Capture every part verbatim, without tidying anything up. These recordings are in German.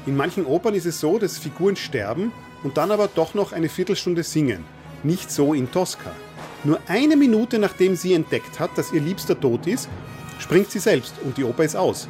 In manchen Opern ist es so, dass Figuren sterben und dann aber doch noch eine Viertelstunde singen. Nicht so in Tosca. Nur eine Minute nachdem sie entdeckt hat, dass ihr Liebster tot ist, springt sie selbst und die Oper ist aus.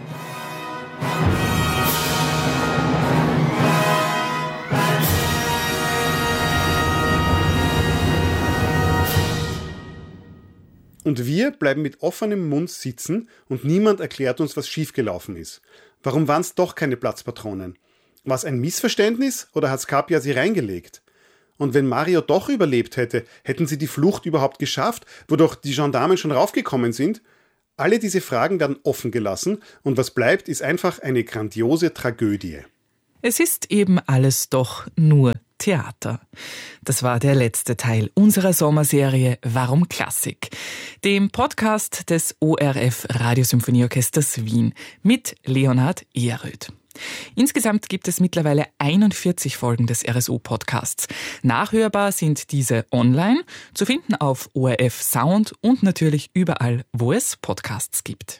Und wir bleiben mit offenem Mund sitzen und niemand erklärt uns, was schiefgelaufen ist. Warum waren es doch keine Platzpatronen? War es ein Missverständnis oder hat Scarpia sie reingelegt? Und wenn Mario doch überlebt hätte, hätten sie die Flucht überhaupt geschafft, wo doch die Gendarmen schon raufgekommen sind? Alle diese Fragen werden offen gelassen und was bleibt, ist einfach eine grandiose Tragödie. Es ist eben alles doch nur Theater. Das war der letzte Teil unserer Sommerserie Warum Klassik, dem Podcast des O R F Radiosymphonieorchesters Wien mit Leonhard Ehrröth. Insgesamt gibt es mittlerweile einundvierzig Folgen des R S O-Podcasts. Nachhörbar sind diese online, zu finden auf O R F Sound und natürlich überall, wo es Podcasts gibt.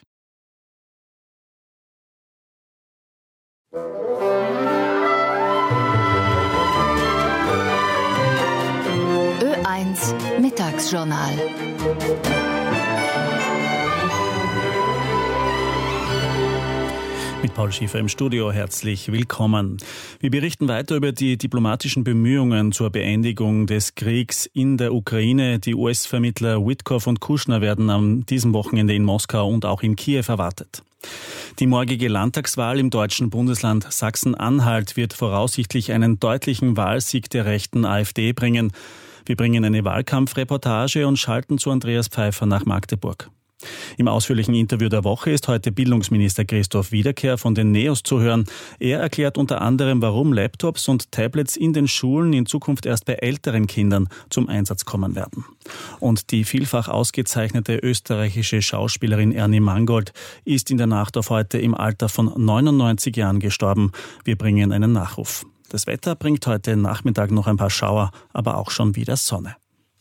Ö eins Mittagsjournal. Mit Paul Schiefer im Studio, herzlich willkommen. Wir berichten weiter über die diplomatischen Bemühungen zur Beendigung des Kriegs in der Ukraine. Die U S-Vermittler Witkoff und Kushner werden an diesem Wochenende in Moskau und auch in Kiew erwartet. Die morgige Landtagswahl im deutschen Bundesland Sachsen-Anhalt wird voraussichtlich einen deutlichen Wahlsieg der rechten AfD bringen. Wir bringen eine Wahlkampfreportage und schalten zu Andreas Pfeiffer nach Magdeburg. Im ausführlichen Interview der Woche ist heute Bildungsminister Christoph Wiederkehr von den NEOS zu hören. Er erklärt unter anderem, warum Laptops und Tablets in den Schulen in Zukunft erst bei älteren Kindern zum Einsatz kommen werden. Und die vielfach ausgezeichnete österreichische Schauspielerin Ernie Mangold ist in der Nacht auf heute im Alter von neunundneunzig Jahren gestorben. Wir bringen einen Nachruf. Das Wetter bringt heute Nachmittag noch ein paar Schauer, aber auch schon wieder Sonne.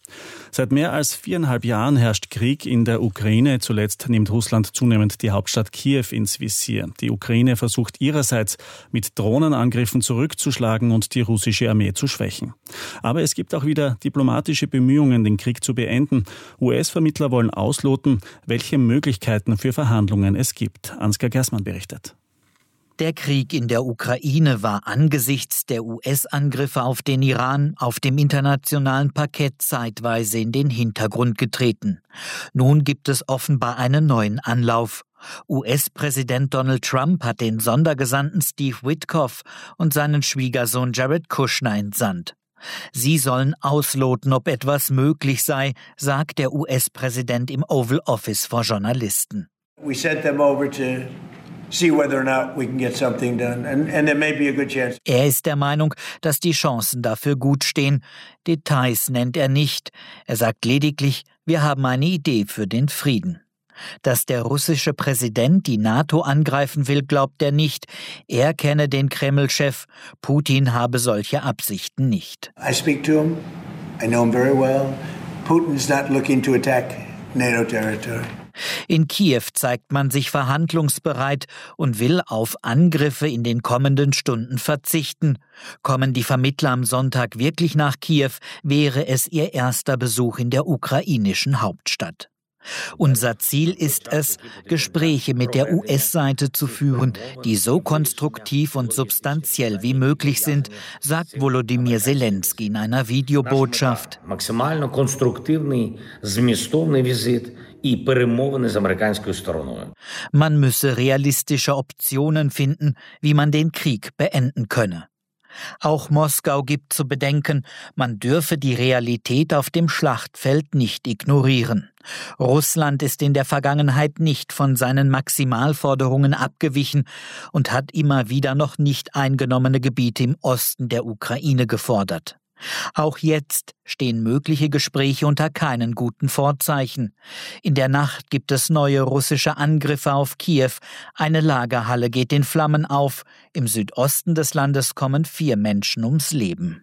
Seit mehr als viereinhalb Jahren herrscht Krieg in der Ukraine. Zuletzt nimmt Russland zunehmend die Hauptstadt Kiew ins Visier. Die Ukraine versucht ihrerseits mit Drohnenangriffen zurückzuschlagen und die russische Armee zu schwächen. Aber es gibt auch wieder diplomatische Bemühungen, den Krieg zu beenden. U S-Vermittler wollen ausloten, welche Möglichkeiten für Verhandlungen es gibt. Ansgar Gersmann berichtet. Der Krieg in der Ukraine war angesichts der U S-Angriffe auf den Iran auf dem internationalen Parkett zeitweise in den Hintergrund getreten. Nun gibt es offenbar einen neuen Anlauf. U S-Präsident Donald Trump hat den Sondergesandten Steve Witkoff und seinen Schwiegersohn Jared Kushner entsandt. Sie sollen ausloten, ob etwas möglich sei, sagt der U S-Präsident im Oval Office vor Journalisten. We sent them over to see whether or not we can get something done, and, and there may be a good chance. Er ist der Meinung, dass die Chancen dafür gut stehen. Details nennt er nicht. Er sagt lediglich, wir haben eine Idee für den Frieden. Dass der russische Präsident die NATO angreifen will, glaubt er nicht. Er kenne den Kreml-Chef. Putin habe solche Absichten nicht. I speak to him. I know him very well. Putin's not looking to attack NATO territory. In Kiew zeigt man sich verhandlungsbereit und will auf Angriffe in den kommenden Stunden verzichten. Kommen die Vermittler am Sonntag wirklich nach Kiew, wäre es ihr erster Besuch in der ukrainischen Hauptstadt. Unser Ziel ist es, Gespräche mit der U S-Seite zu führen, die so konstruktiv und substanziell wie möglich sind, sagt Volodymyr Zelensky in einer Videobotschaft. Максимально конструктивний, змістовний візит і перемовини з американською стороною. Man müsse realistische Optionen finden, wie man den Krieg beenden könne. Auch Moskau gibt zu bedenken, man dürfe die Realität auf dem Schlachtfeld nicht ignorieren. Russland ist in der Vergangenheit nicht von seinen Maximalforderungen abgewichen und hat immer wieder noch nicht eingenommene Gebiete im Osten der Ukraine gefordert. Auch jetzt stehen mögliche Gespräche unter keinen guten Vorzeichen. In der Nacht gibt es neue russische Angriffe auf Kiew. Eine Lagerhalle geht in Flammen auf. Im Südosten des Landes kommen vier Menschen ums Leben.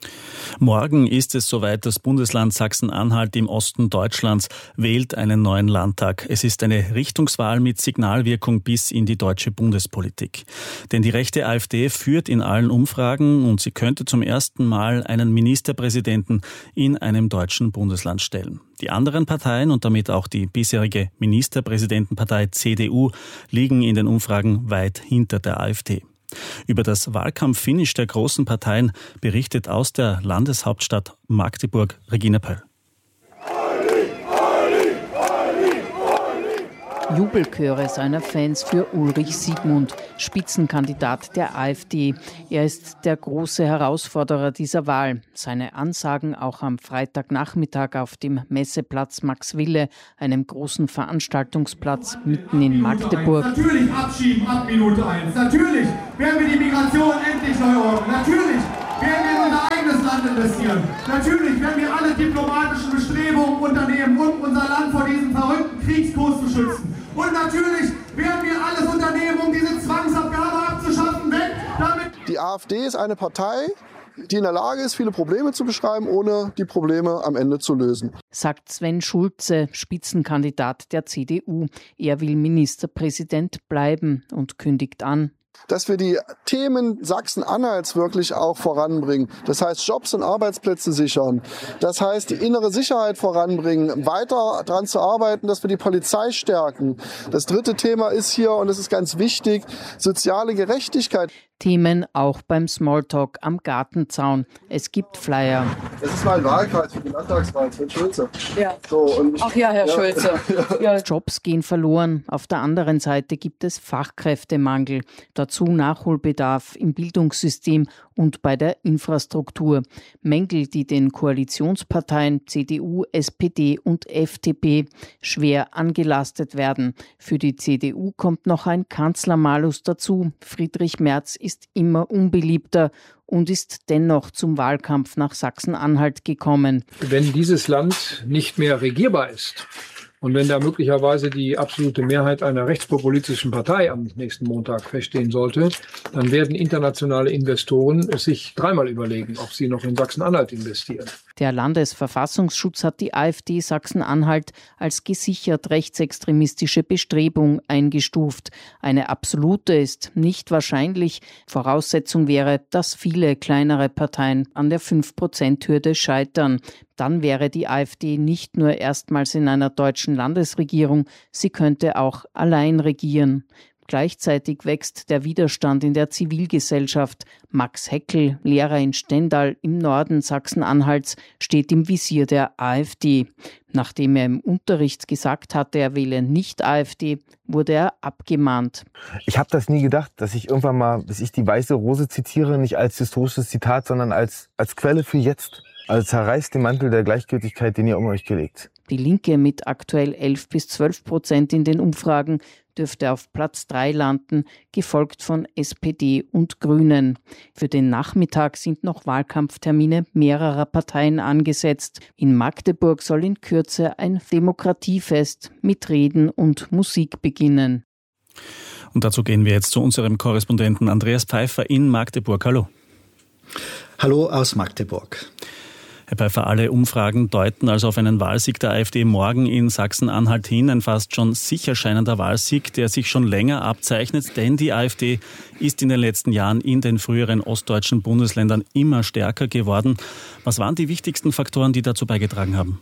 Morgen ist es soweit, das Bundesland Sachsen-Anhalt im Osten Deutschlands wählt einen neuen Landtag. Es ist eine Richtungswahl mit Signalwirkung bis in die deutsche Bundespolitik. Denn die rechte AfD führt in allen Umfragen und sie könnte zum ersten Mal einen Ministerpräsidenten in einem deutschen Bundesland stellen. Die anderen Parteien und damit auch die bisherige Ministerpräsidentenpartei C D U liegen in den Umfragen weit hinter der AfD. Über das Wahlkampf-Finish der großen Parteien berichtet aus der Landeshauptstadt Magdeburg Regina Pöll. Jubelchöre seiner Fans für Ulrich Siegmund, Spitzenkandidat der AfD. Er ist der große Herausforderer dieser Wahl. Seine Ansagen auch am Freitagnachmittag auf dem Messeplatz Max Wille, einem großen Veranstaltungsplatz mitten in Magdeburg. Natürlich abschieben ab Minute eins. Natürlich werden wir die Migration endlich neu ordnen. Natürlich werden wir in unser eigenes Land investieren. Natürlich werden wir alle diplomatischen Bestrebungen unternehmen, um unser Land vor diesem verrückten Kriegskurs zu schützen. Und natürlich werden wir alles unternehmen, um diese Zwangsabgabe abzuschaffen. Weg damit! Die AfD ist eine Partei, die in der Lage ist, viele Probleme zu beschreiben, ohne die Probleme am Ende zu lösen. Sagt Sven Schulze, Spitzenkandidat der C D U. Er will Ministerpräsident bleiben und kündigt an: Dass wir die Themen Sachsen-Anhalts wirklich auch voranbringen. Das heißt, Jobs und Arbeitsplätze sichern. Das heißt, die innere Sicherheit voranbringen, weiter daran zu arbeiten, dass wir die Polizei stärken. Das dritte Thema ist hier, und das ist ganz wichtig, soziale Gerechtigkeit. Themen auch beim Smalltalk am Gartenzaun. Es gibt Flyer. Das ist mein Wahlkreis für die Landtagswahl, Sven Schulze. Ja. So, und ich, Ach ja, Herr ja. Schulze. Ja. Jobs gehen verloren. Auf der anderen Seite gibt es Fachkräftemangel. Dazu Nachholbedarf im Bildungssystem und bei der Infrastruktur. Mängel, die den Koalitionsparteien C D U, S P D und F D P schwer angelastet werden. Für die C D U kommt noch ein Kanzlermalus dazu. Friedrich Merz ist immer unbeliebter und ist dennoch zum Wahlkampf nach Sachsen-Anhalt gekommen. Wenn dieses Land nicht mehr regierbar ist und wenn da möglicherweise die absolute Mehrheit einer rechtspopulistischen Partei am nächsten Montag feststehen sollte, dann werden internationale Investoren es sich dreimal überlegen, ob sie noch in Sachsen-Anhalt investieren. Der Landesverfassungsschutz hat die AfD Sachsen-Anhalt als gesichert rechtsextremistische Bestrebung eingestuft. Eine absolute ist nicht wahrscheinlich. Voraussetzung wäre, dass viele kleinere Parteien an der fünf Prozent Hürde scheitern. Dann wäre die AfD nicht nur erstmals in einer deutschen Landesregierung, sie könnte auch allein regieren. Gleichzeitig wächst der Widerstand in der Zivilgesellschaft. Max Heckel, Lehrer in Stendal im Norden Sachsen-Anhalts, steht im Visier der AfD. Nachdem er im Unterricht gesagt hatte, er wähle nicht AfD, wurde er abgemahnt. Ich habe das nie gedacht, dass ich irgendwann mal, bis ich die Weiße Rose zitiere, nicht als historisches Zitat, sondern als, als Quelle für jetzt. Also zerreißt den Mantel der Gleichgültigkeit, den ihr um euch gelegt. Die Linke mit aktuell elf bis zwölf Prozent in den Umfragen dürfte auf Platz drei landen, gefolgt von S P D und Grünen. Für den Nachmittag sind noch Wahlkampftermine mehrerer Parteien angesetzt. In Magdeburg soll in Kürze ein Demokratiefest mit Reden und Musik beginnen. Und dazu gehen wir jetzt zu unserem Korrespondenten Andreas Pfeiffer in Magdeburg. Hallo. Hallo aus Magdeburg. Herr Pfeiffer, alle Umfragen deuten also auf einen Wahlsieg der AfD morgen in Sachsen-Anhalt hin. Ein fast schon sicher scheinender Wahlsieg, der sich schon länger abzeichnet, denn die AfD ist in den letzten Jahren in den früheren ostdeutschen Bundesländern immer stärker geworden. Was waren die wichtigsten Faktoren, die dazu beigetragen haben?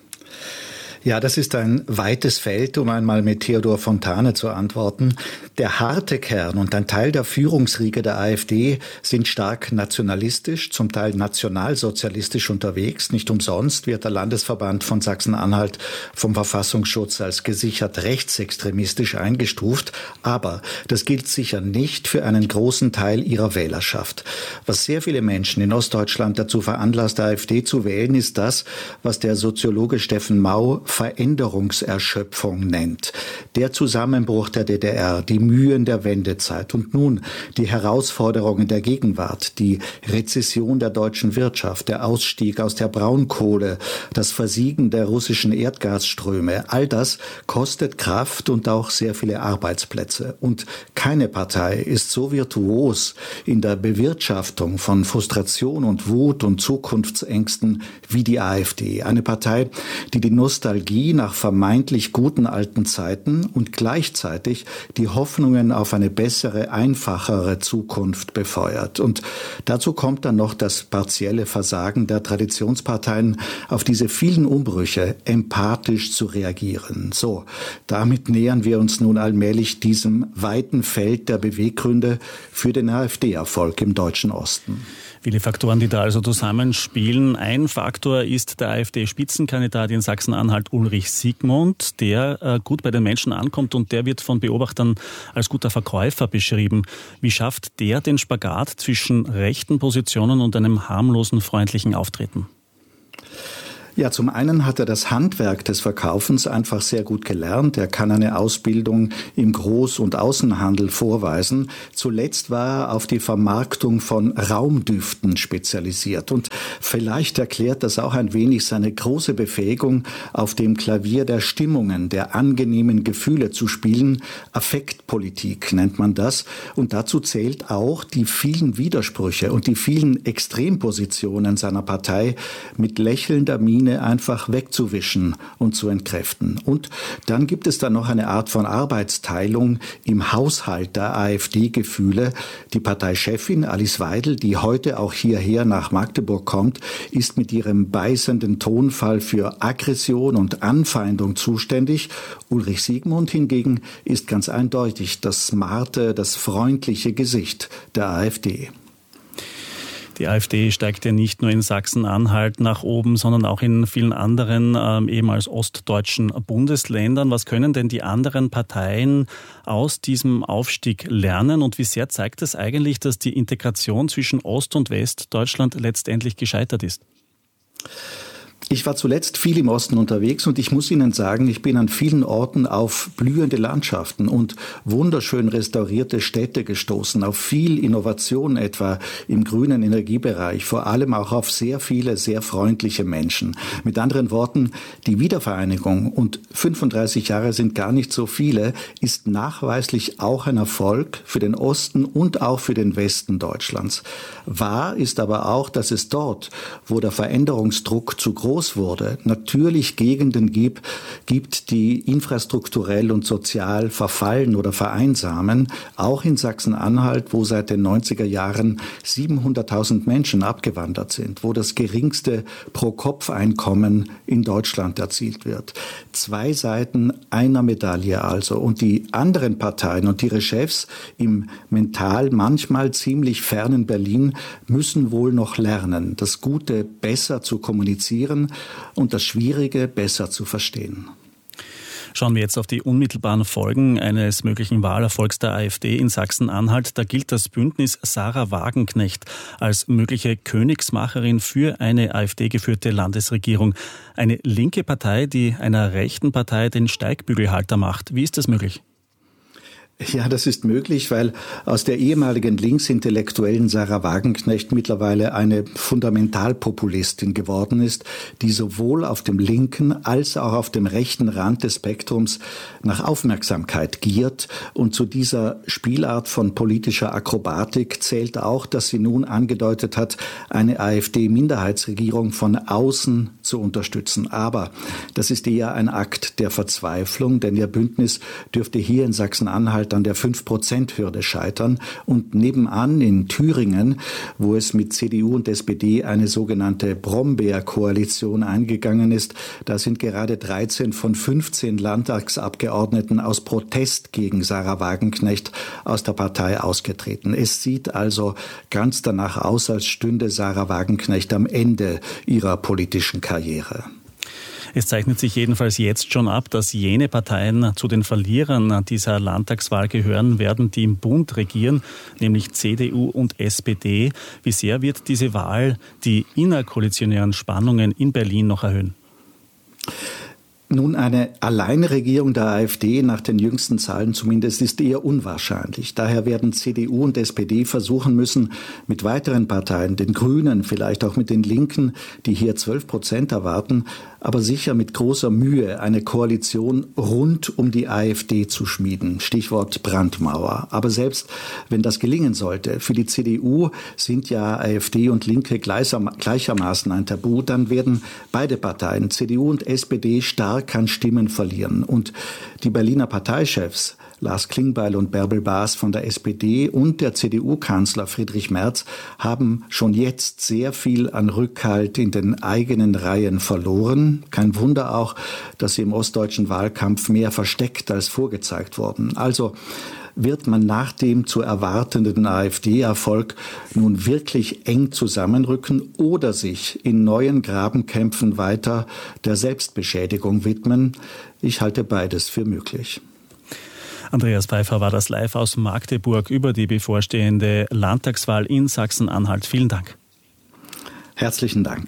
Ja, das ist ein weites Feld, um einmal mit Theodor Fontane zu antworten. Der harte Kern und ein Teil der Führungsriege der AfD sind stark nationalistisch, zum Teil nationalsozialistisch unterwegs. Nicht umsonst wird der Landesverband von Sachsen-Anhalt vom Verfassungsschutz als gesichert rechtsextremistisch eingestuft. Aber das gilt sicher nicht für einen großen Teil ihrer Wählerschaft. Was sehr viele Menschen in Ostdeutschland dazu veranlasst, AfD zu wählen, ist das, was der Soziologe Steffen Mau Veränderungserschöpfung nennt. Der Zusammenbruch der D D R, die Mühen der Wendezeit und nun die Herausforderungen der Gegenwart, die Rezession der deutschen Wirtschaft, der Ausstieg aus der Braunkohle, das Versiegen der russischen Erdgasströme, all das kostet Kraft und auch sehr viele Arbeitsplätze. Und keine Partei ist so virtuos in der Bewirtschaftung von Frustration und Wut und Zukunftsängsten wie die AfD. Eine Partei, die die Nostalgie nach vermeintlich guten alten Zeiten und gleichzeitig die Hoffnungen auf eine bessere, einfachere Zukunft befeuert. Und dazu kommt dann noch das partielle Versagen der Traditionsparteien, auf diese vielen Umbrüche empathisch zu reagieren. So, damit nähern wir uns nun allmählich diesem weiten Feld der Beweggründe für den AfD-Erfolg im deutschen Osten. Viele Faktoren, die da also zusammenspielen. Ein Faktor ist der AfD-Spitzenkandidat in Sachsen-Anhalt Ulrich Siegmund, der äh, gut bei den Menschen ankommt und der wird von Beobachtern als guter Verkäufer beschrieben. Wie schafft der den Spagat zwischen rechten Positionen und einem harmlosen, freundlichen Auftreten? Ja, zum einen hat er das Handwerk des Verkaufens einfach sehr gut gelernt. Er kann eine Ausbildung im Groß- und Außenhandel vorweisen. Zuletzt war er auf die Vermarktung von Raumdüften spezialisiert. Und vielleicht erklärt das auch ein wenig seine große Befähigung, auf dem Klavier der Stimmungen, der angenehmen Gefühle zu spielen. Affektpolitik nennt man das. Und dazu zählt auch die vielen Widersprüche und die vielen Extrempositionen seiner Partei mit lächelnder Miene einfach wegzuwischen und zu entkräften. Und dann gibt es da noch eine Art von Arbeitsteilung im Haushalt der AfD-Gefühle. Die Parteichefin Alice Weidel, die heute auch hierher nach Magdeburg kommt, ist mit ihrem beißenden Tonfall für Aggression und Anfeindung zuständig. Ulrich Siegmund hingegen ist ganz eindeutig das smarte, das freundliche Gesicht der AfD. Die AfD steigt ja nicht nur in Sachsen-Anhalt nach oben, sondern auch in vielen anderen ähm, ehemals ostdeutschen Bundesländern. Was können denn die anderen Parteien aus diesem Aufstieg lernen und wie sehr zeigt es eigentlich, dass die Integration zwischen Ost- und Westdeutschland letztendlich gescheitert ist? Ich war zuletzt viel im Osten unterwegs und ich muss Ihnen sagen, ich bin an vielen Orten auf blühende Landschaften und wunderschön restaurierte Städte gestoßen, auf viel Innovation etwa im grünen Energiebereich, vor allem auch auf sehr viele, sehr freundliche Menschen. Mit anderen Worten, die Wiedervereinigung, und fünfunddreißig Jahre sind gar nicht so viele, ist nachweislich auch ein Erfolg für den Osten und auch für den Westen Deutschlands. Wahr ist aber auch, dass es dort, wo der Veränderungsdruck zu groß wurde, natürlich Gegenden gibt, gibt, die infrastrukturell und sozial verfallen oder vereinsamen, auch in Sachsen-Anhalt, wo seit den neunziger Jahren siebenhunderttausend Menschen abgewandert sind, wo das geringste Pro-Kopf-Einkommen in Deutschland erzielt wird. Zwei Seiten einer Medaille also. Und die anderen Parteien und ihre Chefs im mental manchmal ziemlich fernen Berlin müssen wohl noch lernen, das Gute besser zu kommunizieren und das Schwierige besser zu verstehen. Schauen wir jetzt auf die unmittelbaren Folgen eines möglichen Wahlerfolgs der AfD in Sachsen-Anhalt. Da gilt das Bündnis Sahra Wagenknecht als mögliche Königsmacherin für eine AfD-geführte Landesregierung. Eine linke Partei, die einer rechten Partei den Steigbügelhalter macht. Wie ist das möglich? Ja, das ist möglich, weil aus der ehemaligen linksintellektuellen Sahra Wagenknecht mittlerweile eine Fundamentalpopulistin geworden ist, die sowohl auf dem linken als auch auf dem rechten Rand des Spektrums nach Aufmerksamkeit giert. Und zu dieser Spielart von politischer Akrobatik zählt auch, dass sie nun angedeutet hat, eine AfD-Minderheitsregierung von außen zu unterstützen. Aber das ist eher ein Akt der Verzweiflung, denn ihr Bündnis dürfte hier in Sachsen-Anhalt an der fünf Prozent Hürde scheitern. Und nebenan in Thüringen, wo es mit C D U und S P D eine sogenannte Brombeer-Koalition eingegangen ist, da sind gerade dreizehn von fünfzehn Landtagsabgeordneten aus Protest gegen Sahra Wagenknecht aus der Partei ausgetreten. Es sieht also ganz danach aus, als stünde Sahra Wagenknecht am Ende ihrer politischen Karriere. Es zeichnet sich jedenfalls jetzt schon ab, dass jene Parteien zu den Verlierern dieser Landtagswahl gehören werden, die im Bund regieren, nämlich C D U und S P D. Wie sehr wird diese Wahl die innerkoalitionären Spannungen in Berlin noch erhöhen? Nun, eine Alleinregierung der AfD nach den jüngsten Zahlen zumindest ist eher unwahrscheinlich. Daher werden C D U und S P D versuchen müssen, mit weiteren Parteien, den Grünen, vielleicht auch mit den Linken, die hier zwölf Prozent erwarten, aber sicher mit großer Mühe eine Koalition rund um die AfD zu schmieden. Stichwort Brandmauer. Aber selbst wenn das gelingen sollte, für die C D U sind ja AfD und Linke gleichermaßen ein Tabu, dann werden beide Parteien, C D U und S P D, stark an Stimmen verlieren. Und die Berliner Parteichefs Lars Klingbeil und Bärbel Baas von der S P D und der C D U-Kanzler Friedrich Merz haben schon jetzt sehr viel an Rückhalt in den eigenen Reihen verloren. Kein Wunder auch, dass sie im ostdeutschen Wahlkampf mehr versteckt als vorgezeigt wurden. Also wird man nach dem zu erwartenden AfD-Erfolg nun wirklich eng zusammenrücken oder sich in neuen Grabenkämpfen weiter der Selbstbeschädigung widmen? Ich halte beides für möglich. Andreas Pfeiffer war das live aus Magdeburg über die bevorstehende Landtagswahl in Sachsen-Anhalt. Vielen Dank. Herzlichen Dank.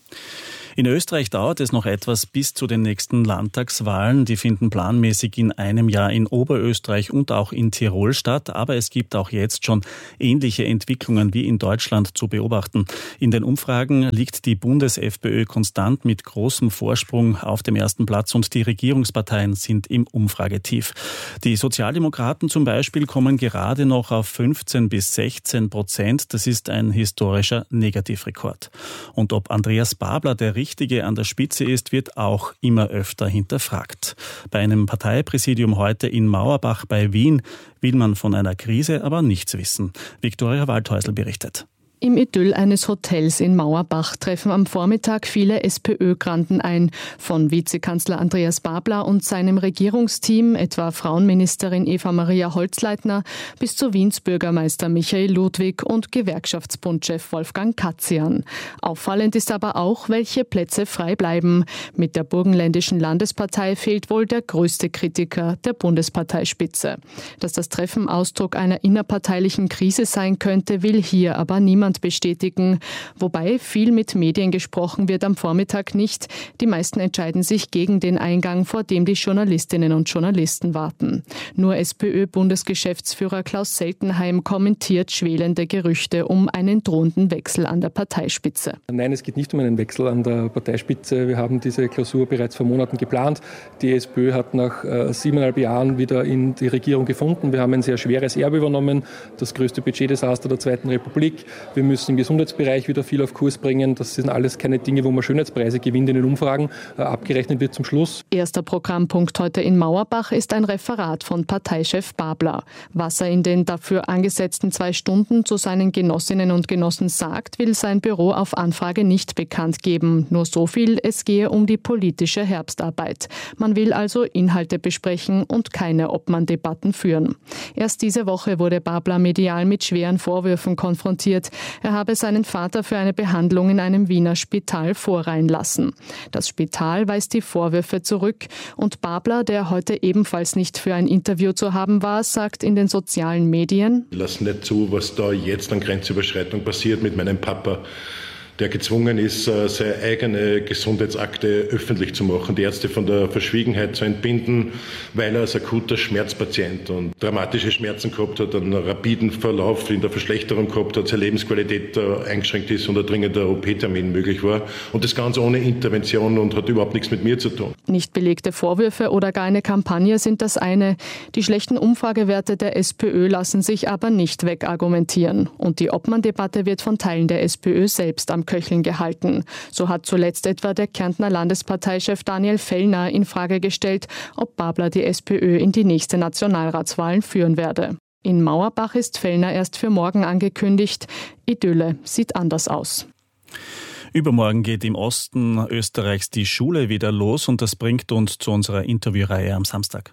In Österreich dauert es noch etwas bis zu den nächsten Landtagswahlen. Die finden planmäßig in einem Jahr in Oberösterreich und auch in Tirol statt. Aber es gibt auch jetzt schon ähnliche Entwicklungen wie in Deutschland zu beobachten. In den Umfragen liegt die Bundes-FPÖ konstant mit großem Vorsprung auf dem ersten Platz und die Regierungsparteien sind im Umfragetief. Die Sozialdemokraten zum Beispiel kommen gerade noch auf fünfzehn bis sechzehn Prozent. Das ist ein historischer Negativrekord. Und ob Andreas Babler der Richtige an der Spitze ist, wird auch immer öfter hinterfragt. Bei einem Parteipräsidium heute in Mauerbach bei Wien will man von einer Krise aber nichts wissen. Viktoria Waldhäusl berichtet. Im Idyll eines Hotels in Mauerbach treffen am Vormittag viele SPÖ-Granden ein. Von Vizekanzler Andreas Babler und seinem Regierungsteam, etwa Frauenministerin Eva-Maria Holzleitner, bis zu Wiens Bürgermeister Michael Ludwig und Gewerkschaftsbundchef Wolfgang Katzian. Auffallend ist aber auch, welche Plätze frei bleiben. Mit der burgenländischen Landespartei fehlt wohl der größte Kritiker der Bundesparteispitze. Dass das Treffen Ausdruck einer innerparteilichen Krise sein könnte, will hier aber niemand bestätigen. Wobei viel mit Medien gesprochen wird am Vormittag nicht. Die meisten entscheiden sich gegen den Eingang, vor dem die Journalistinnen und Journalisten warten. Nur SPÖ-Bundesgeschäftsführer Klaus Seltenheim kommentiert schwelende Gerüchte um einen drohenden Wechsel an der Parteispitze. Nein, es geht nicht um einen Wechsel an der Parteispitze. Wir haben diese Klausur bereits vor Monaten geplant. Die SPÖ hat nach äh, siebeneinhalb Jahren wieder in die Regierung gefunden. Wir haben ein sehr schweres Erbe übernommen, das größte Budgetdesaster der Zweiten Republik. Wir müssen im Gesundheitsbereich wieder viel auf Kurs bringen. Das sind alles keine Dinge, wo man Schönheitspreise gewinnt in den Umfragen. Äh, abgerechnet wird zum Schluss. Erster Programmpunkt heute in Mauerbach ist ein Referat von Parteichef Babler. Was er in den dafür angesetzten zwei Stunden zu seinen Genossinnen und Genossen sagt, will sein Büro auf Anfrage nicht bekannt geben. Nur so viel, es gehe um die politische Herbstarbeit. Man will also Inhalte besprechen und keine Obmann-Debatten führen. Erst diese Woche wurde Babler medial mit schweren Vorwürfen konfrontiert. Er habe seinen Vater für eine Behandlung in einem Wiener Spital vorreihen lassen. Das Spital weist die Vorwürfe zurück und Babler, der heute ebenfalls nicht für ein Interview zu haben war, sagt in den sozialen Medien: Ich lasse nicht zu, was da jetzt an Grenzüberschreitung passiert mit meinem Papa, der gezwungen ist, seine eigene Gesundheitsakte öffentlich zu machen, die Ärzte von der Verschwiegenheit zu entbinden, weil er als akuter Schmerzpatient und dramatische Schmerzen gehabt hat, einen rapiden Verlauf in der Verschlechterung gehabt hat, seine Lebensqualität eingeschränkt ist und ein dringender O P-Termin möglich war. Und das Ganze ohne Intervention und hat überhaupt nichts mit mir zu tun. Nicht belegte Vorwürfe oder gar eine Kampagne sind das eine. Die schlechten Umfragewerte der SPÖ lassen sich aber nicht wegargumentieren. Und die Obmann-Debatte wird von Teilen der SPÖ selbst am Köcheln gehalten. So hat zuletzt etwa der Kärntner Landesparteichef Daniel Fellner in Frage gestellt, ob Babler die SPÖ in die nächste Nationalratswahlen führen werde. In Mauerbach ist Fellner erst für morgen angekündigt. Idylle sieht anders aus. Übermorgen geht im Osten Österreichs die Schule wieder los und das bringt uns zu unserer Interviewreihe am Samstag.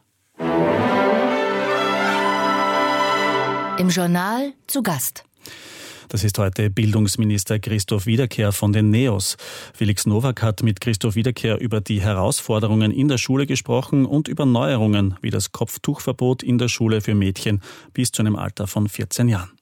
Im Journal zu Gast. Das ist heute Bildungsminister Christoph Wiederkehr von den NEOS. Felix Nowak hat mit Christoph Wiederkehr über die Herausforderungen in der Schule gesprochen und über Neuerungen wie das Kopftuchverbot in der Schule für Mädchen bis zu einem Alter von vierzehn Jahren.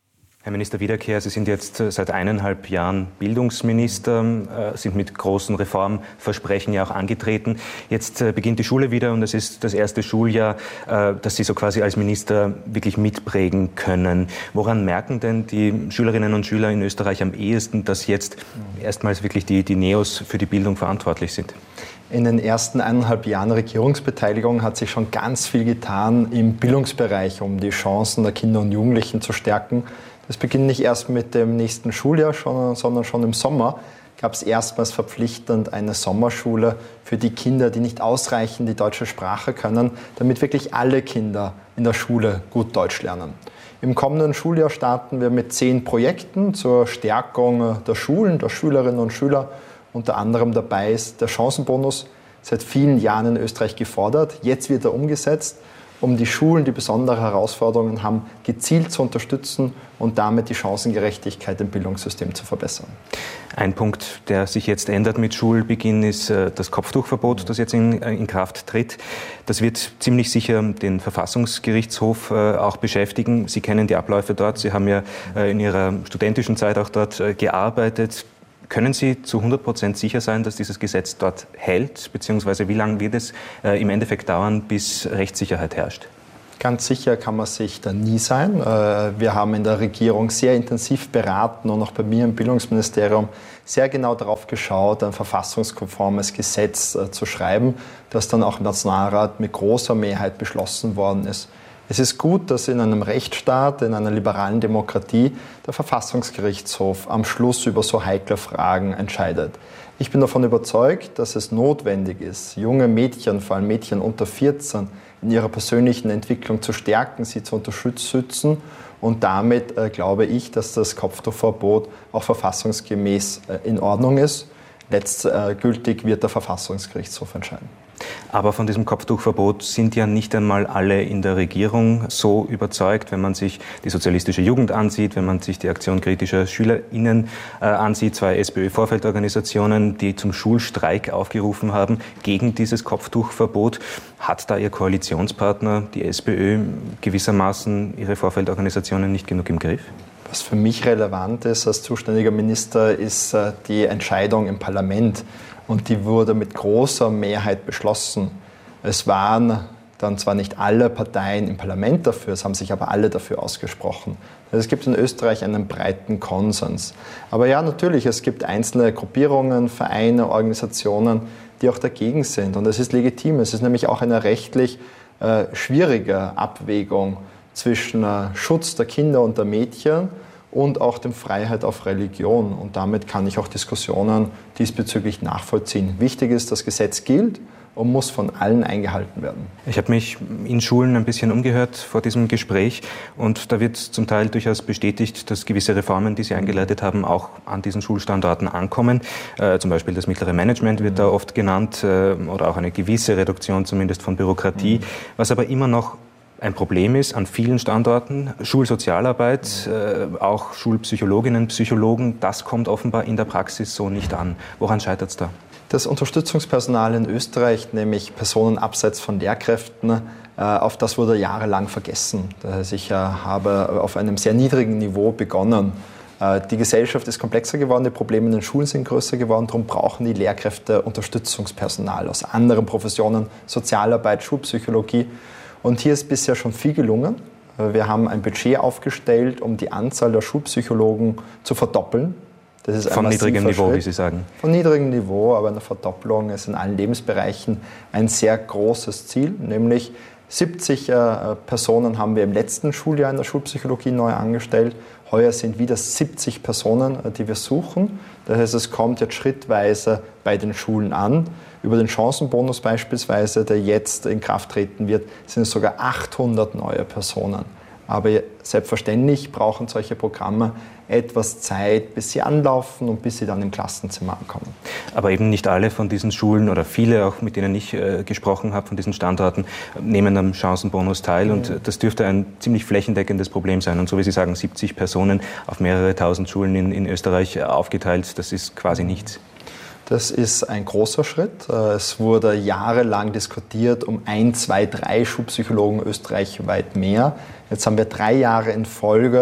Herr Minister Wiederkehr, Sie sind jetzt seit eineinhalb Jahren Bildungsminister, sind mit großen Reformversprechen ja auch angetreten. Jetzt beginnt die Schule wieder und es ist das erste Schuljahr, das Sie so quasi als Minister wirklich mitprägen können. Woran merken denn die Schülerinnen und Schüler in Österreich am ehesten, dass jetzt erstmals wirklich die, die Neos für die Bildung verantwortlich sind? In den ersten eineinhalb Jahren Regierungsbeteiligung hat sich schon ganz viel getan im Bildungsbereich, um die Chancen der Kinder und Jugendlichen zu stärken. Das beginnt nicht erst mit dem nächsten Schuljahr, schon, sondern schon im Sommer gab es erstmals verpflichtend eine Sommerschule für die Kinder, die nicht ausreichend die deutsche Sprache können, damit wirklich alle Kinder in der Schule gut Deutsch lernen. Im kommenden Schuljahr starten wir mit zehn Projekten zur Stärkung der Schulen, der Schülerinnen und Schüler. Unter anderem dabei ist der Chancenbonus, seit vielen Jahren in Österreich gefordert. Jetzt wird er umgesetzt, um die Schulen, die besondere Herausforderungen haben, gezielt zu unterstützen und damit die Chancengerechtigkeit im Bildungssystem zu verbessern. Ein Punkt, der sich jetzt ändert mit Schulbeginn, ist das Kopftuchverbot, das jetzt in, in Kraft tritt. Das wird ziemlich sicher den Verfassungsgerichtshof auch beschäftigen. Sie kennen die Abläufe dort. Sie haben ja in Ihrer studentischen Zeit auch dort gearbeitet. Können Sie zu hundert Prozent sicher sein, dass dieses Gesetz dort hält? Beziehungsweise wie lange wird es äh, im Endeffekt dauern, bis Rechtssicherheit herrscht? Ganz sicher kann man sich da nie sein. Äh, wir haben in der Regierung sehr intensiv beraten und auch bei mir im Bildungsministerium sehr genau darauf geschaut, ein verfassungskonformes Gesetz äh, zu schreiben, das dann auch im Nationalrat mit großer Mehrheit beschlossen worden ist. Es ist gut, dass in einem Rechtsstaat, in einer liberalen Demokratie, der Verfassungsgerichtshof am Schluss über so heikle Fragen entscheidet. Ich bin davon überzeugt, dass es notwendig ist, junge Mädchen, vor allem Mädchen unter vierzehn, in ihrer persönlichen Entwicklung zu stärken, sie zu unterstützen. Und damit äh, glaube ich, dass das Kopftuchverbot auch verfassungsgemäß äh, in Ordnung ist. Letztgültig wird der Verfassungsgerichtshof entscheiden. Aber von diesem Kopftuchverbot sind ja nicht einmal alle in der Regierung so überzeugt. Wenn man sich die sozialistische Jugend ansieht, wenn man sich die Aktion kritischer SchülerInnen äh, ansieht, zwei SPÖ-Vorfeldorganisationen, die zum Schulstreik aufgerufen haben gegen dieses Kopftuchverbot, hat da Ihr Koalitionspartner, die SPÖ, gewissermaßen Ihre Vorfeldorganisationen nicht genug im Griff? Was für mich relevant ist als zuständiger Minister, ist äh, die Entscheidung im Parlament. Und die wurde mit großer Mehrheit beschlossen. Es waren dann zwar nicht alle Parteien im Parlament dafür, es haben sich aber alle dafür ausgesprochen. Es gibt in Österreich einen breiten Konsens. Aber ja, natürlich, es gibt einzelne Gruppierungen, Vereine, Organisationen, die auch dagegen sind. Und das ist legitim. Es ist nämlich auch eine rechtlich äh, schwierige Abwägung zwischen äh, Schutz der Kinder und der Mädchen und auch der Freiheit auf Religion. Und damit kann ich auch Diskussionen diesbezüglich nachvollziehen. Wichtig ist, das Gesetz gilt und muss von allen eingehalten werden. Ich habe mich in Schulen ein bisschen umgehört vor diesem Gespräch und da wird zum Teil durchaus bestätigt, dass gewisse Reformen, die Sie eingeleitet haben, auch an diesen Schulstandorten ankommen. Äh, zum Beispiel das mittlere Management wird da oft genannt äh, oder auch eine gewisse Reduktion zumindest von Bürokratie, mhm. was aber immer noch ein Problem ist an vielen Standorten. Schulsozialarbeit, äh, auch Schulpsychologinnen, Psychologen, das kommt offenbar in der Praxis so nicht an. Woran scheitert es da? Das Unterstützungspersonal in Österreich, nämlich Personen abseits von Lehrkräften, äh, auf das wurde jahrelang vergessen. Das heißt, ich äh, habe auf einem sehr niedrigen Niveau begonnen. Äh, die Gesellschaft ist komplexer geworden, die Probleme in den Schulen sind größer geworden, darum brauchen die Lehrkräfte Unterstützungspersonal aus anderen Professionen, Sozialarbeit, Schulpsychologie. Und hier ist bisher schon viel gelungen. Wir haben ein Budget aufgestellt, um die Anzahl der Schulpsychologen zu verdoppeln. Das ist Von niedrigem Niveau, Schritt. Wie Sie sagen. Von niedrigem Niveau, aber eine Verdoppelung ist in allen Lebensbereichen ein sehr großes Ziel. Nämlich siebzig äh, Personen haben wir im letzten Schuljahr in der Schulpsychologie neu angestellt. Heuer sind wieder siebzig Personen, äh, die wir suchen. Das heißt, es kommt jetzt schrittweise bei den Schulen an. Über den Chancenbonus beispielsweise, der jetzt in Kraft treten wird, sind es sogar achthundert neue Personen. Aber selbstverständlich brauchen solche Programme etwas Zeit, bis sie anlaufen und bis sie dann im Klassenzimmer ankommen. Aber eben nicht alle von diesen Schulen oder viele, auch mit denen ich äh, gesprochen habe, von diesen Standorten, nehmen am Chancenbonus teil. Mhm. Und das dürfte ein ziemlich flächendeckendes Problem sein. Und so wie Sie sagen, siebzig Personen auf mehrere tausend Schulen in, in Österreich aufgeteilt, das ist quasi nichts. Das ist ein großer Schritt. Es wurde jahrelang diskutiert um ein, zwei, drei Schulpsychologen österreichweit mehr. Jetzt haben wir drei Jahre in Folge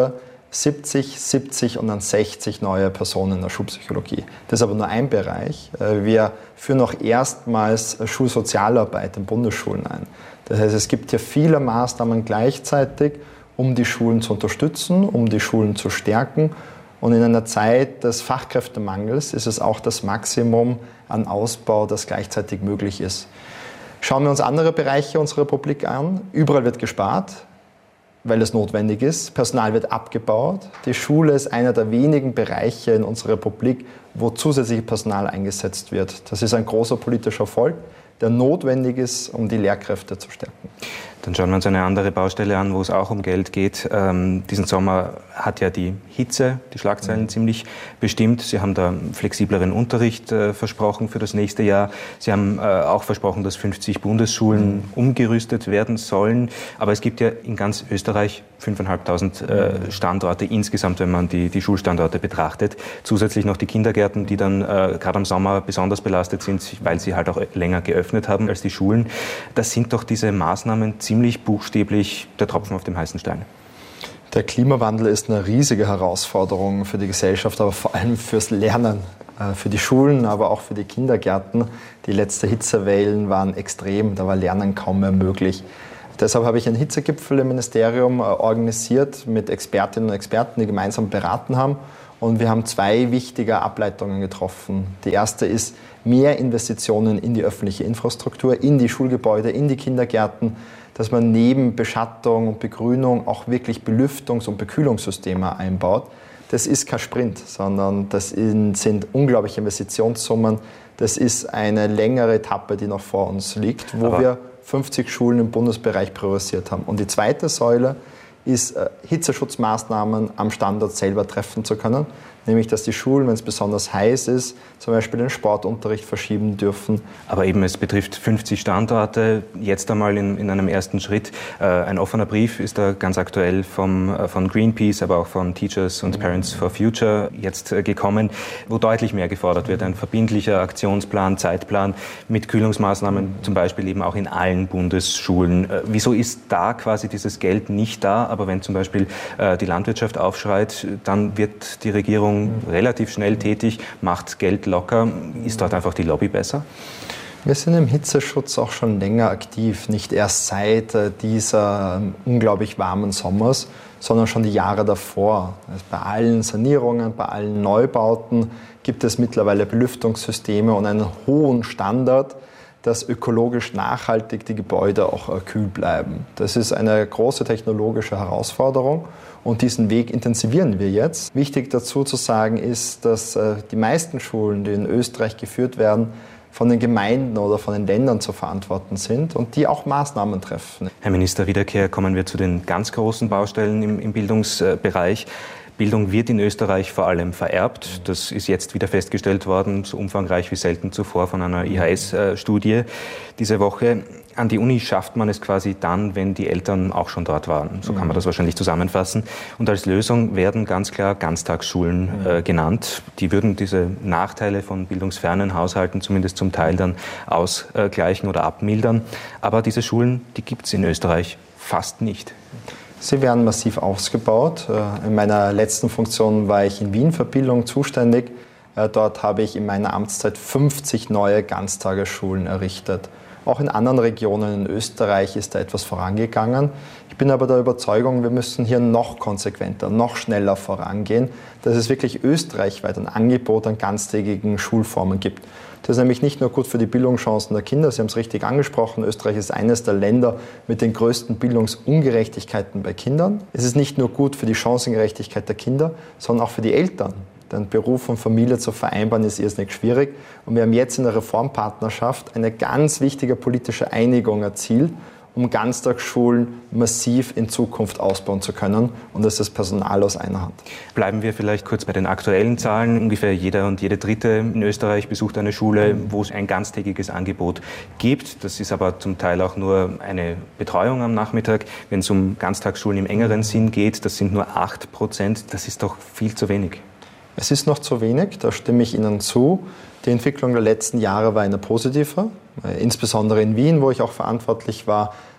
siebzig, siebzig und dann sechzig neue Personen in der Schulpsychologie. Das ist aber nur ein Bereich. Wir führen auch erstmals Schulsozialarbeit in Bundesschulen ein. Das heißt, es gibt hier viele Maßnahmen gleichzeitig, um die Schulen zu unterstützen, um die Schulen zu stärken. Und in einer Zeit des Fachkräftemangels ist es auch das Maximum an Ausbau, das gleichzeitig möglich ist. Schauen wir uns andere Bereiche unserer Republik an. Überall wird gespart, weil es notwendig ist. Personal wird abgebaut. Die Schule ist einer der wenigen Bereiche in unserer Republik, wo zusätzliches Personal eingesetzt wird. Das ist ein großer politischer Erfolg, der notwendig ist, um die Lehrkräfte zu stärken. Dann schauen wir uns eine andere Baustelle an, wo es auch um Geld geht. Ähm, diesen Sommer hat ja die Hitze die Schlagzeilen mhm. ziemlich bestimmt. Sie haben da flexibleren Unterricht äh, versprochen für das nächste Jahr. Sie haben äh, auch versprochen, dass fünfzig Bundesschulen mhm. umgerüstet werden sollen. Aber es gibt ja in ganz Österreich fünftausendfünfhundert äh, Standorte insgesamt, wenn man die, die Schulstandorte betrachtet. Zusätzlich noch die Kindergärten, die dann äh, gerade im Sommer besonders belastet sind, weil sie halt auch länger geöffnet haben als die Schulen. Das sind doch diese Maßnahmen ziemlich buchstäblich der Tropfen auf dem heißen Stein. Der Klimawandel ist eine riesige Herausforderung für die Gesellschaft, aber vor allem fürs Lernen, für die Schulen, aber auch für die Kindergärten. Die letzten Hitzewellen waren extrem, da war Lernen kaum mehr möglich. Deshalb habe ich einen Hitzegipfel im Ministerium organisiert mit Expertinnen und Experten, die gemeinsam beraten haben. Und wir haben zwei wichtige Ableitungen getroffen. Die erste ist mehr Investitionen in die öffentliche Infrastruktur, in die Schulgebäude, in die Kindergärten, dass man neben Beschattung und Begrünung auch wirklich Belüftungs- und Bekühlungssysteme einbaut. Das ist kein Sprint, sondern das sind unglaubliche Investitionssummen. Das ist eine längere Etappe, die noch vor uns liegt, wo Aber wir fünfzig Schulen im Bundesbereich priorisiert haben. Und die zweite Säule ist, Hitzeschutzmaßnahmen am Standort selber treffen zu können. Nämlich, dass die Schulen, wenn es besonders heiß ist, zum Beispiel den Sportunterricht verschieben dürfen. Aber eben, es betrifft fünfzig Standorte, jetzt einmal in, in einem ersten Schritt. Äh, ein offener Brief ist da ganz aktuell vom, äh, von Greenpeace, aber auch von Teachers und Parents for Future jetzt äh, gekommen, wo deutlich mehr gefordert wird. Ein verbindlicher Aktionsplan, Zeitplan mit Kühlungsmaßnahmen, zum Beispiel eben auch in allen Bundesschulen. Äh, wieso ist da quasi dieses Geld nicht da? Aber wenn zum Beispiel äh, die Landwirtschaft aufschreit, dann wird die Regierung relativ schnell tätig, macht Geld locker. Ist dort einfach die Lobby besser? Wir sind im Hitzeschutz auch schon länger aktiv, nicht erst seit dieser unglaublich warmen Sommers, sondern schon die Jahre davor. Also bei allen Sanierungen, bei allen Neubauten gibt es mittlerweile Belüftungssysteme und einen hohen Standard, dass ökologisch nachhaltig die Gebäude auch kühl bleiben. Das ist eine große technologische Herausforderung und diesen Weg intensivieren wir jetzt. Wichtig dazu zu sagen ist, dass die meisten Schulen, die in Österreich geführt werden, von den Gemeinden oder von den Ländern zu verantworten sind und die auch Maßnahmen treffen. Herr Minister Wiederkehr, kommen wir zu den ganz großen Baustellen im, im Bildungsbereich. Bildung wird in Österreich vor allem vererbt. Das ist jetzt wieder festgestellt worden, so umfangreich wie selten zuvor von einer I H S-Studie diese Woche. An die Uni schafft man es quasi dann, wenn die Eltern auch schon dort waren. So kann man das wahrscheinlich zusammenfassen. Und als Lösung werden ganz klar Ganztagsschulen äh, genannt. Die würden diese Nachteile von bildungsfernen Haushalten zumindest zum Teil dann ausgleichen oder abmildern. Aber diese Schulen, die gibt es in Österreich fast nicht. Sie werden massiv ausgebaut. In meiner letzten Funktion war ich in Wien für Bildung zuständig. Dort habe ich in meiner Amtszeit fünfzig neue Ganztagesschulen errichtet. Auch in anderen Regionen in Österreich ist da etwas vorangegangen. Ich bin aber der Überzeugung, wir müssen hier noch konsequenter, noch schneller vorangehen, dass es wirklich österreichweit ein Angebot an ganztägigen Schulformen gibt. Das ist nämlich nicht nur gut für die Bildungschancen der Kinder, Sie haben es richtig angesprochen, Österreich ist eines der Länder mit den größten Bildungsungerechtigkeiten bei Kindern. Es ist nicht nur gut für die Chancengerechtigkeit der Kinder, sondern auch für die Eltern. Denn Beruf und Familie zu vereinbaren ist irrsinnig schwierig. Und wir haben jetzt in der Reformpartnerschaft eine ganz wichtige politische Einigung erzielt, um Ganztagsschulen massiv in Zukunft ausbauen zu können. Und das ist das Personal aus einer Hand. Bleiben wir vielleicht kurz bei den aktuellen Zahlen. Ungefähr jeder und jede Dritte in Österreich besucht eine Schule, wo es ein ganztägiges Angebot gibt. Das ist aber zum Teil auch nur eine Betreuung am Nachmittag. Wenn es um Ganztagsschulen im engeren Sinn geht, das sind nur acht Prozent. Das ist doch viel zu wenig. Es ist noch zu wenig, da stimme ich Ihnen zu. Die Entwicklung der letzten Jahre war eine positive. Insbesondere in Wien, wo ich auch verantwortlich war,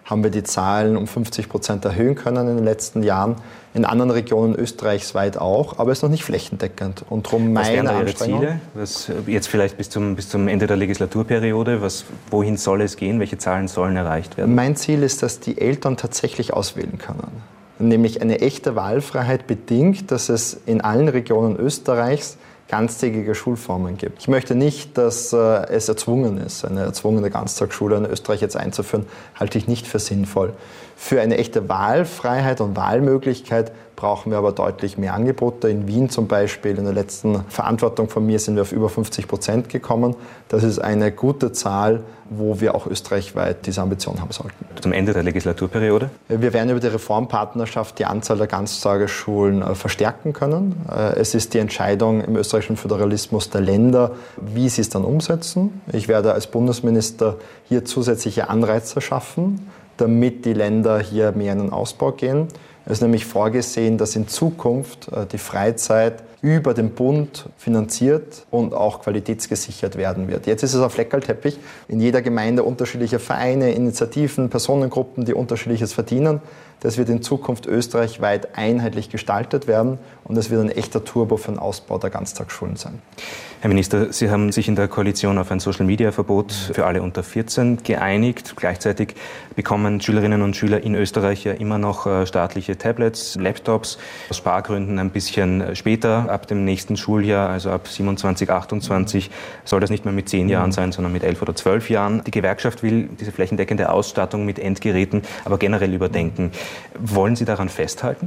haben wir die Zahlen um fünfzig Prozent erhöhen können in den letzten Jahren. In anderen Regionen Österreichs weit auch, aber es ist noch nicht flächendeckend. Und darum meine Was wären da Ihre Anstrengung, Ziele? Was jetzt vielleicht bis zum, bis zum Ende der Legislaturperiode? Was, wohin soll es gehen? Welche Zahlen sollen erreicht werden? Mein Ziel ist, dass die Eltern tatsächlich auswählen können. Nämlich eine echte Wahlfreiheit bedingt, dass es in allen Regionen Österreichs ganztägige Schulformen gibt. Ich möchte nicht, dass äh, es erzwungen ist, eine erzwungene Ganztagsschule in Österreich jetzt einzuführen, halte ich nicht für sinnvoll. Für eine echte Wahlfreiheit und Wahlmöglichkeit brauchen wir aber deutlich mehr Angebote. In Wien zum Beispiel, in der letzten Verantwortung von mir, sind wir auf über fünfzig Prozent gekommen. Das ist eine gute Zahl, wo wir auch österreichweit diese Ambition haben sollten. Zum Ende der Legislaturperiode? Wir werden über die Reformpartnerschaft die Anzahl der Ganztagesschulen verstärken können. Es ist die Entscheidung im österreichischen Föderalismus der Länder, wie sie es dann umsetzen. Ich werde als Bundesminister hier zusätzliche Anreize schaffen, damit die Länder hier mehr in den Ausbau gehen. Es ist nämlich vorgesehen, dass in Zukunft die Freizeit über den Bund finanziert und auch qualitätsgesichert werden wird. Jetzt ist es ein Fleckerlteppich. In jeder Gemeinde unterschiedliche Vereine, Initiativen, Personengruppen, die Unterschiedliches verdienen. Das wird in Zukunft österreichweit einheitlich gestaltet werden und es wird ein echter Turbo für den Ausbau der Ganztagsschulen sein. Herr Minister, Sie haben sich in der Koalition auf ein Social-Media-Verbot für alle unter vierzehn geeinigt. Gleichzeitig bekommen Schülerinnen und Schüler in Österreich ja immer noch staatliche Tablets, Laptops. Aus Spargründen ein bisschen später, ab dem nächsten Schuljahr, also ab siebenundzwanzig, achtundzwanzig, soll das nicht mehr mit zehn Jahren sein, sondern mit elf oder zwölf Jahren. Die Gewerkschaft will diese flächendeckende Ausstattung mit Endgeräten aber generell überdenken. Wollen Sie daran festhalten?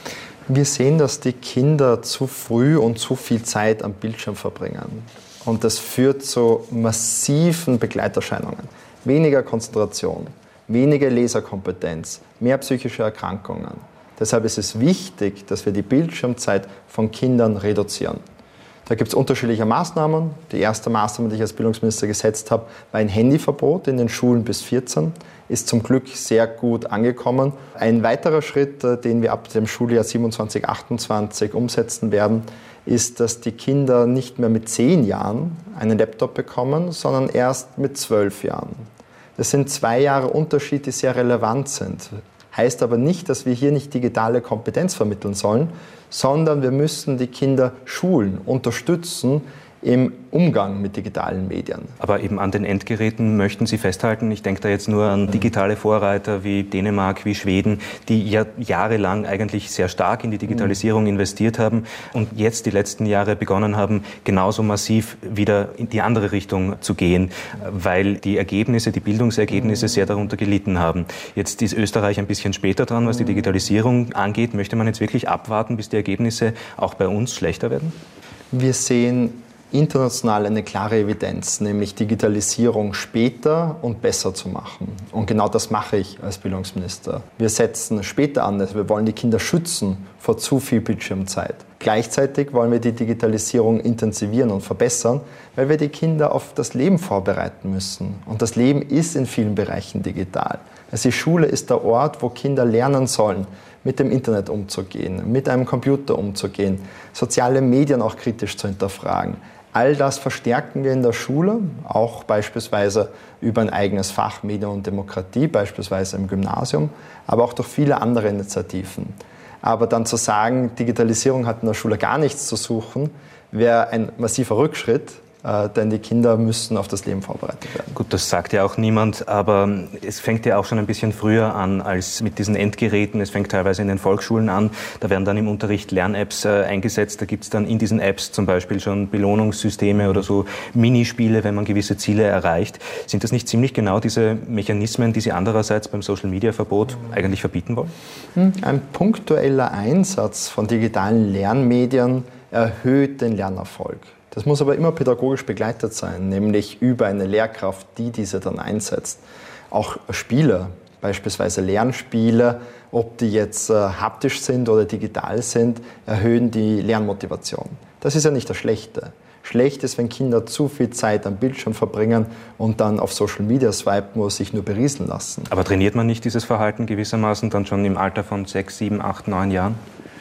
Wir sehen, dass die Kinder zu früh und zu viel Zeit am Bildschirm verbringen. Und das führt zu massiven Begleiterscheinungen. Weniger Konzentration, weniger Leserkompetenz, mehr psychische Erkrankungen. Deshalb ist es wichtig, dass wir die Bildschirmzeit von Kindern reduzieren. Da gibt es unterschiedliche Maßnahmen. Die erste Maßnahme, die ich als Bildungsminister gesetzt habe, war ein Handyverbot in den Schulen bis vierzehn. Ist zum Glück sehr gut angekommen. Ein weiterer Schritt, den wir ab dem Schuljahr siebenundzwanzig, achtundzwanzig umsetzen werden, ist, dass die Kinder nicht mehr mit zehn Jahren einen Laptop bekommen, sondern erst mit zwölf Jahren. Das sind zwei Jahre Unterschied, die sehr relevant sind. Heißt aber nicht, dass wir hier nicht digitale Kompetenz vermitteln sollen, sondern wir müssen die Kinder schulen, unterstützen im Umgang mit digitalen Medien. Aber eben an den Endgeräten möchten Sie festhalten. Ich denke da jetzt nur an digitale Vorreiter wie Dänemark, wie Schweden, die ja jahrelang eigentlich sehr stark in die Digitalisierung investiert haben und jetzt die letzten Jahre begonnen haben, genauso massiv wieder in die andere Richtung zu gehen, weil die Ergebnisse, die Bildungsergebnisse sehr darunter gelitten haben. Jetzt ist Österreich ein bisschen später dran, was die Digitalisierung angeht. Möchte man jetzt wirklich abwarten, bis die Ergebnisse auch bei uns schlechter werden? Wir sehen international eine klare Evidenz, nämlich Digitalisierung später und besser zu machen. Und genau das mache ich als Bildungsminister. Wir setzen später an, also wir wollen die Kinder schützen vor zu viel Bildschirmzeit. Gleichzeitig wollen wir die Digitalisierung intensivieren und verbessern, weil wir die Kinder auf das Leben vorbereiten müssen. Und das Leben ist in vielen Bereichen digital. Also die Schule ist der Ort, wo Kinder lernen sollen, mit dem Internet umzugehen, mit einem Computer umzugehen, soziale Medien auch kritisch zu hinterfragen. All das verstärken wir in der Schule, auch beispielsweise über ein eigenes Fach Medien und Demokratie, beispielsweise im Gymnasium, aber auch durch viele andere Initiativen. Aber dann zu sagen, Digitalisierung hat in der Schule gar nichts zu suchen, wäre ein massiver Rückschritt. Äh, denn die Kinder müssen auf das Leben vorbereitet werden. Gut, das sagt ja auch niemand, aber es fängt ja auch schon ein bisschen früher an als mit diesen Endgeräten. Es fängt teilweise in den Volksschulen an. Da werden dann im Unterricht Lern-Apps äh, eingesetzt. Da gibt es dann in diesen Apps zum Beispiel schon Belohnungssysteme oder so Minispiele, wenn man gewisse Ziele erreicht. Sind das nicht ziemlich genau diese Mechanismen, die Sie andererseits beim Social-Media-Verbot eigentlich verbieten wollen? Ein punktueller Einsatz von digitalen Lernmedien erhöht den Lernerfolg. Das muss aber immer pädagogisch begleitet sein, nämlich über eine Lehrkraft, die diese dann einsetzt. Auch Spiele, beispielsweise Lernspiele, ob die jetzt äh, haptisch sind oder digital sind, erhöhen die Lernmotivation. Das ist ja nicht das Schlechte. Schlecht ist, wenn Kinder zu viel Zeit am Bildschirm verbringen und dann auf Social Media swipen oder sich nur berieseln lassen. Aber trainiert man nicht dieses Verhalten gewissermaßen dann schon im Alter von sechs, sieben, acht, neun Jahren?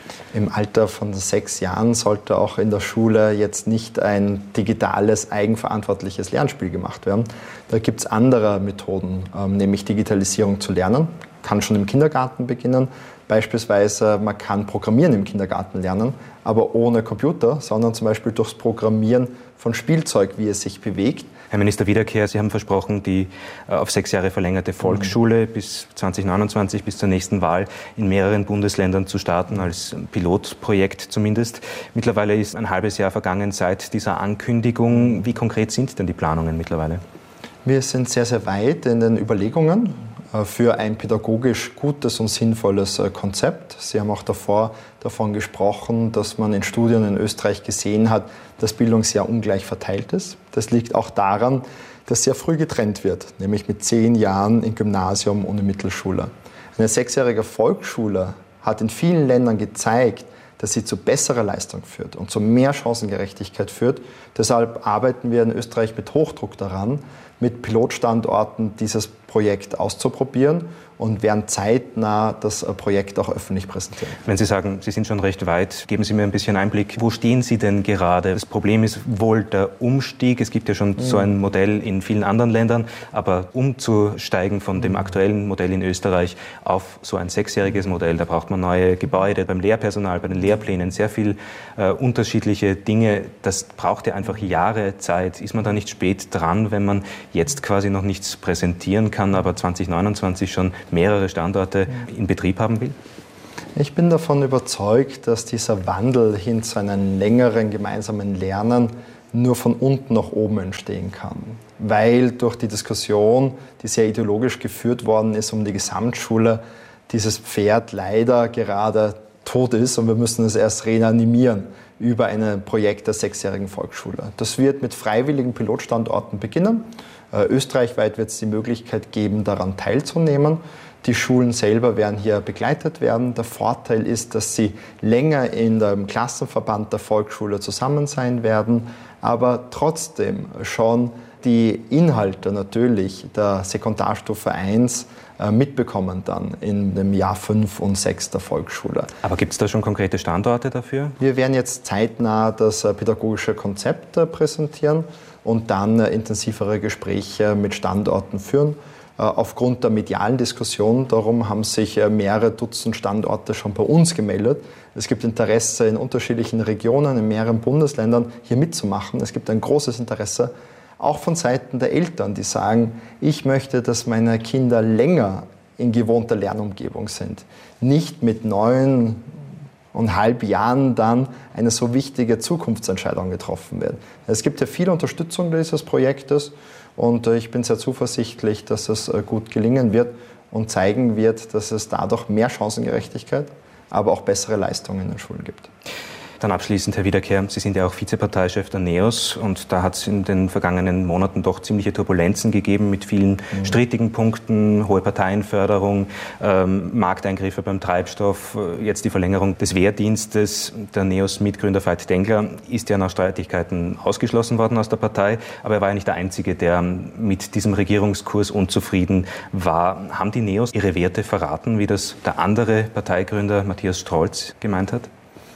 Im Alter von sechs Jahren sollte auch in der Schule jetzt nicht ein digitales, eigenverantwortliches Lernspiel gemacht werden. Da gibt es andere Methoden, ähm, nämlich Digitalisierung zu lernen. Kann schon im Kindergarten beginnen. Beispielsweise, man kann Programmieren im Kindergarten lernen, aber ohne Computer, sondern zum Beispiel durchs Programmieren von Spielzeug, wie es sich bewegt. Herr Minister Wiederkehr, Sie haben versprochen, die auf sechs Jahre verlängerte Volksschule mhm. bis zwanzig neunundzwanzig, bis zur nächsten Wahl in mehreren Bundesländern zu starten, als Pilotprojekt zumindest. Mittlerweile ist ein halbes Jahr vergangen seit dieser Ankündigung. Wie konkret sind denn die Planungen mittlerweile? Wir sind sehr, sehr weit in den Überlegungen für ein pädagogisch gutes und sinnvolles Konzept. Sie haben auch davor davon gesprochen, dass man in Studien in Österreich gesehen hat, dass Bildung sehr ungleich verteilt ist. Das liegt auch daran, dass sehr früh getrennt wird, nämlich mit zehn Jahren im Gymnasium und in Mittelschule. Eine sechsjährige Volksschule hat in vielen Ländern gezeigt, dass sie zu besserer Leistung führt und zu mehr Chancengerechtigkeit führt. Deshalb arbeiten wir in Österreich mit Hochdruck daran, mit Pilotstandorten dieses Projekt auszuprobieren und werden zeitnah das Projekt auch öffentlich präsentieren. Wenn Sie sagen, Sie sind schon recht weit, geben Sie mir ein bisschen Einblick. Wo stehen Sie denn gerade? Das Problem ist wohl der Umstieg. Es gibt ja schon mhm. so ein Modell in vielen anderen Ländern, aber umzusteigen von dem aktuellen Modell in Österreich auf so ein sechsjähriges Modell, da braucht man neue Gebäude, beim Lehrpersonal, bei den Lehrplänen, sehr viel äh, unterschiedliche Dinge. Das braucht ja einfach Jahre Zeit. Ist man da nicht spät dran, wenn man jetzt quasi noch nichts präsentieren kann, aber zwanzig neunundzwanzig schon mehrere Standorte in Betrieb haben will? Ich bin davon überzeugt, dass dieser Wandel hin zu einem längeren gemeinsamen Lernen nur von unten nach oben entstehen kann. Weil durch die Diskussion, die sehr ideologisch geführt worden ist um die Gesamtschule, dieses Pferd leider gerade tot ist und wir müssen es erst reanimieren über ein Projekt der sechsjährigen Volksschule. Das wird mit freiwilligen Pilotstandorten beginnen. Österreichweit wird es die Möglichkeit geben, daran teilzunehmen. Die Schulen selber werden hier begleitet werden. Der Vorteil ist, dass sie länger in dem Klassenverband der Volksschule zusammen sein werden, aber trotzdem schon die Inhalte natürlich der Sekundarstufe eins mitbekommen dann in dem Jahr fünf und sechs der Volksschule. Aber gibt es da schon konkrete Standorte dafür? Wir werden jetzt zeitnah das pädagogische Konzept präsentieren und dann intensivere Gespräche mit Standorten führen. Aufgrund der medialen Diskussion, darum haben sich mehrere Dutzend Standorte schon bei uns gemeldet. Es gibt Interesse in unterschiedlichen Regionen, in mehreren Bundesländern hier mitzumachen. Es gibt ein großes Interesse, auch von Seiten der Eltern, die sagen, ich möchte, dass meine Kinder länger in gewohnter Lernumgebung sind. Nicht mit neun und halb Jahren dann eine so wichtige Zukunftsentscheidung getroffen wird. Es gibt ja viel Unterstützung dieses Projektes und ich bin sehr zuversichtlich, dass es gut gelingen wird und zeigen wird, dass es dadurch mehr Chancengerechtigkeit, aber auch bessere Leistungen in den Schulen gibt. Dann abschließend, Herr Wiederkehr, Sie sind ja auch Vizeparteichef der NEOS und da hat es in den vergangenen Monaten doch ziemliche Turbulenzen gegeben mit vielen mhm. strittigen Punkten, hohe Parteienförderung, ähm, Markteingriffe beim Treibstoff, jetzt die Verlängerung des Wehrdienstes. Der NEOS-Mitgründer Veit Dengler ist ja nach Streitigkeiten ausgeschlossen worden aus der Partei, aber er war ja nicht der Einzige, der mit diesem Regierungskurs unzufrieden war. Haben die NEOS ihre Werte verraten, wie das der andere Parteigründer Matthias Strolz gemeint hat?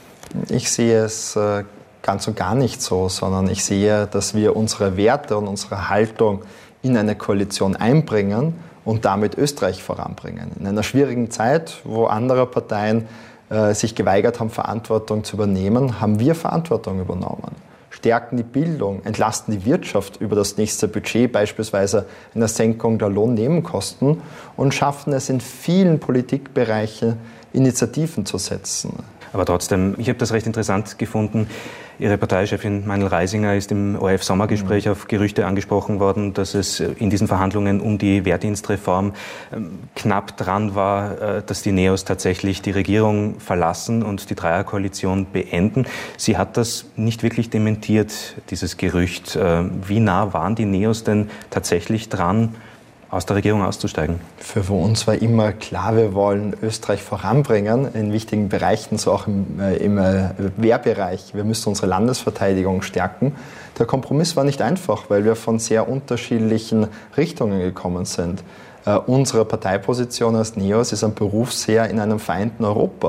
Ich sehe es ganz und gar nicht so, sondern ich sehe, dass wir unsere Werte und unsere Haltung in eine Koalition einbringen und damit Österreich voranbringen. In einer schwierigen Zeit, wo andere Parteien äh, sich geweigert haben, Verantwortung zu übernehmen, haben wir Verantwortung übernommen. Stärken die Bildung, entlasten die Wirtschaft über das nächste Budget, beispielsweise eine Senkung der Lohnnebenkosten und schaffen es in vielen Politikbereichen, Initiativen zu setzen. Aber trotzdem, ich habe das recht interessant gefunden. Ihre Parteichefin Meinl Reisinger ist im O R F-Sommergespräch mhm. auf Gerüchte angesprochen worden, dass es in diesen Verhandlungen um die Wehrdienstreform knapp dran war, dass die NEOS tatsächlich die Regierung verlassen und die Dreierkoalition beenden. Sie hat das nicht wirklich dementiert, dieses Gerücht. Wie nah waren die NEOS denn tatsächlich dran, aus der Regierung auszusteigen? Für uns war immer klar, wir wollen Österreich voranbringen in wichtigen Bereichen, so auch im, äh, im äh, Wehrbereich. Wir müssen unsere Landesverteidigung stärken. Der Kompromiss war nicht einfach, weil wir von sehr unterschiedlichen Richtungen gekommen sind. Äh, unsere Parteiposition als NEOS ist ein Berufsheer in einem vereinten Europa.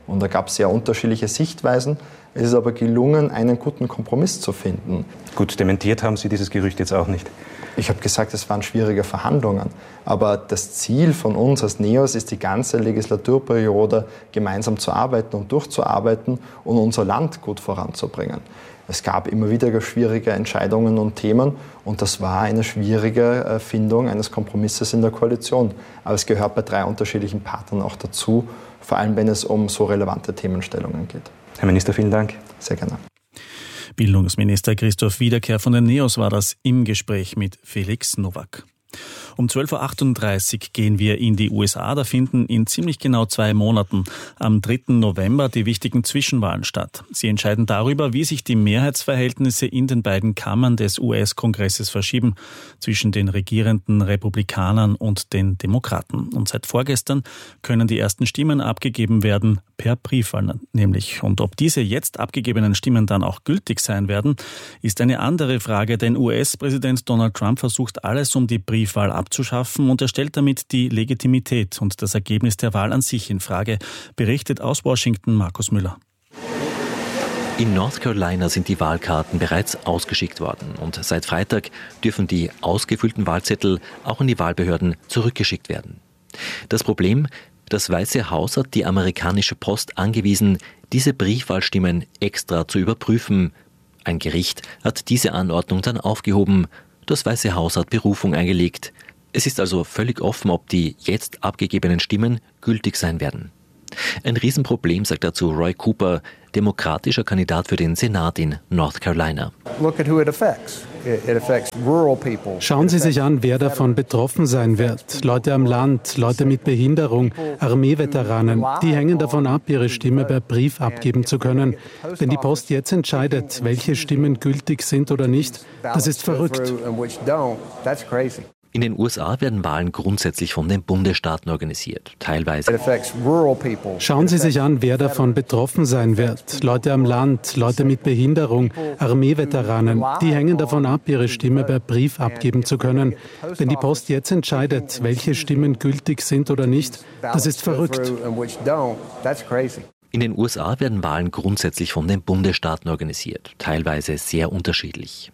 Und da gab es sehr unterschiedliche Sichtweisen. Es ist aber gelungen, einen guten Kompromiss zu finden. Gut, dementiert haben Sie dieses Gerücht jetzt auch nicht. Ich habe gesagt, es waren schwierige Verhandlungen. Aber das Ziel von uns als NEOS ist, die ganze Legislaturperiode gemeinsam zu arbeiten und durchzuarbeiten und unser Land gut voranzubringen. Es gab immer wieder schwierige Entscheidungen und Themen und das war eine schwierige Findung eines Kompromisses in der Koalition. Aber es gehört bei drei unterschiedlichen Partnern auch dazu, vor allem wenn es um so relevante Themenstellungen geht. Herr Minister, vielen Dank. Sehr gerne. Bildungsminister Christoph Wiederkehr von den NEOS war das im Gespräch mit Felix Nowak. Um zwölf Uhr achtunddreißig gehen wir in die U S A. Da finden in ziemlich genau zwei Monaten am dritten November die wichtigen Zwischenwahlen statt. Sie entscheiden darüber, wie sich die Mehrheitsverhältnisse in den beiden Kammern des U S-Kongresses verschieben, zwischen den regierenden Republikanern und den Demokraten. Und seit vorgestern können die ersten Stimmen abgegeben werden, per Briefwahl nämlich. Und ob diese jetzt abgegebenen Stimmen dann auch gültig sein werden, ist eine andere Frage, denn U S-Präsident Donald Trump versucht alles, um die Briefwahl abzuschaffen, und er stellt damit die Legitimität und das Ergebnis der Wahl an sich in Frage, berichtet aus Washington Markus Müller. In North Carolina sind die Wahlkarten bereits ausgeschickt worden und seit Freitag dürfen die ausgefüllten Wahlzettel auch an die Wahlbehörden zurückgeschickt werden. Das Problem: Das Weiße Haus hat die amerikanische Post angewiesen, diese Briefwahlstimmen extra zu überprüfen. Ein Gericht hat diese Anordnung dann aufgehoben. Das Weiße Haus hat Berufung eingelegt. Es ist also völlig offen, ob die jetzt abgegebenen Stimmen gültig sein werden. Ein Riesenproblem, sagt dazu Roy Cooper, demokratischer Kandidat für den Senat in North Carolina. Schauen Sie sich an, wer davon betroffen sein wird. Leute am Land, Leute mit Behinderung, Armeeveteranen, die hängen davon ab, ihre Stimme per Brief abgeben zu können. Wenn die Post jetzt entscheidet, welche Stimmen gültig sind oder nicht, das ist verrückt. In den U S A werden Wahlen grundsätzlich von den Bundesstaaten organisiert, teilweise. Schauen Sie sich an, wer davon betroffen sein wird. Leute am Land, Leute mit Behinderung, Armeeveteranen, die hängen davon ab, ihre Stimme per Brief abgeben zu können. Wenn die Post jetzt entscheidet, welche Stimmen gültig sind oder nicht, das ist verrückt. In den U S A werden Wahlen grundsätzlich von den Bundesstaaten organisiert, teilweise sehr unterschiedlich.